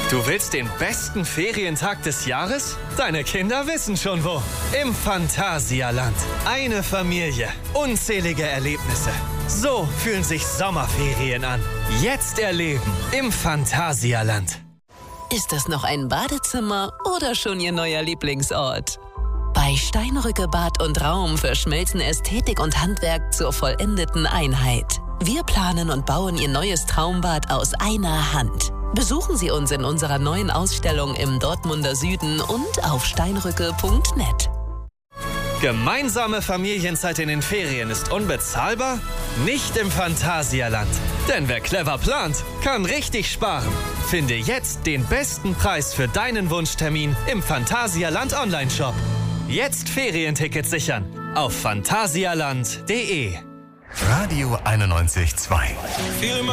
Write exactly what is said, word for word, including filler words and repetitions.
Du willst den besten Ferientag des Jahres? Deine Kinder wissen schon wo. Im Phantasialand. Eine Familie, unzählige Erlebnisse. So fühlen sich Sommerferien an. Jetzt erleben im Phantasialand. Ist das noch ein Badezimmer oder schon Ihr neuer Lieblingsort? Bei Steinrücke Bad und Raum verschmelzen Ästhetik und Handwerk zur vollendeten Einheit. Wir planen und bauen Ihr neues Traumbad aus einer Hand. Besuchen Sie uns in unserer neuen Ausstellung im Dortmunder Süden und auf steinrücke punkt net. Gemeinsame Familienzeit in den Ferien ist unbezahlbar? Nicht im Phantasialand. Denn wer clever plant, kann richtig sparen. Finde jetzt den besten Preis für deinen Wunschtermin im Phantasialand Online-Shop. Jetzt Ferientickets sichern auf phantasialand punkt de. Radio einundneunzig Komma zwei.